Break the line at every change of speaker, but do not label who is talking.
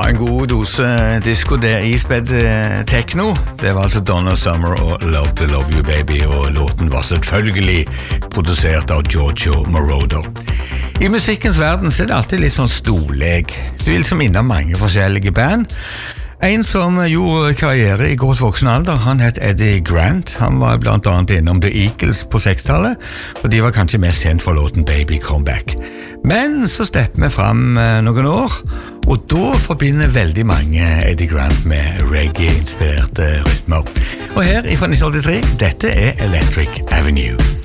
En god dose disco der ispedd techno. Det var altså Donna Summer og Love to Love You Baby, og låten var selvfølgelig produsert av Giorgio Moroder. I musikkens verden så det alltid litt sånn storleg. Du vil som innom mange forskjellige band. En som gjorde karriere i godt voksen alder, han het Eddie Grant. Han var blant annet innom The Eagles på 60-tallet, og de var kanskje mest kjent for låten Baby Come Back. Men så stepper vi frem noen år, og da forbinder veldig mange Eddie Grant med reggae-inspirerte rytmer. Og her fra 1983, dette Electric Avenue.